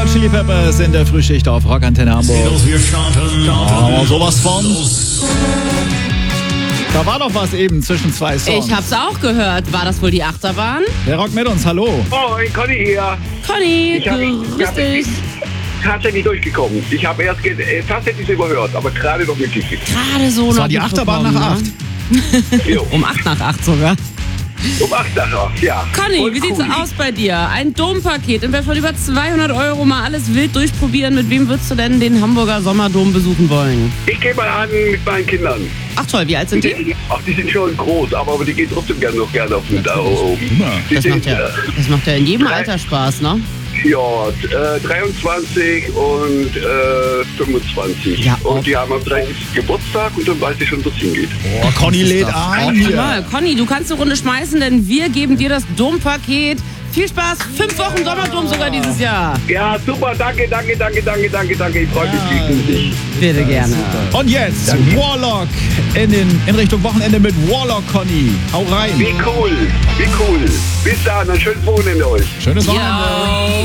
Hot Chili Peppers in der Frühschicht auf Rockantenne Hamburg. Wir starten. Oh, sowas von. Da war doch was eben zwischen zwei Songs. Ich hab's auch gehört. War das wohl die Achterbahn? Wer rockt mit uns? Hallo. Moin, Conny hier. Conny, grüß dich. Tatsächlich durchgekommen. Ich habe erst tatsächlich überhört, aber gerade noch mitgekriegt. Gerade so Das noch war die Achterbahn nach 8. Jo. Um 8 nach 8 sogar. Um 8 nach 8, ja. Conny, Voll wie sieht's cool. aus bei dir? Ein Dompaket in Wert von über 200 €, mal alles wild durchprobieren. Mit wem würdest du denn den Hamburger Sommerdom besuchen wollen? Ich gehe mal an mit meinen Kindern. Ach toll, wie alt sind die? Ach, die sind schon groß, aber die gehen trotzdem gerne auf den Daumen. Das macht ja in jedem Alter Spaß, ne? Ja, 23 und 25. Ja, und die haben am 30. Geburtstag und dann weiß ich schon, wo es hingeht. Oh, Conny lädt ein hier. Optimal. Conny, du kannst eine Runde schmeißen, denn wir geben dir das Dompaket. Viel Spaß, 5 Wochen Sommerdom sogar dieses Jahr. Ja, super, danke. Ich freue mich riesig. Bitte gerne. Und jetzt Warlock in Richtung Wochenende mit Warlock, Conny. Hau rein. Wie cool. Bis dann, ein schönes Wochenende euch. Schönes Wochenende. Ja.